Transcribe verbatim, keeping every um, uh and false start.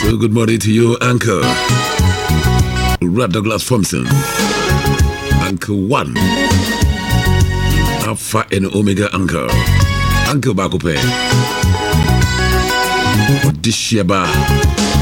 Well, good morning to you, Uncle Rad Douglas Thompson. Uncle One. Alpha and Omega Uncle. Uncle Bakupe. Odisheba.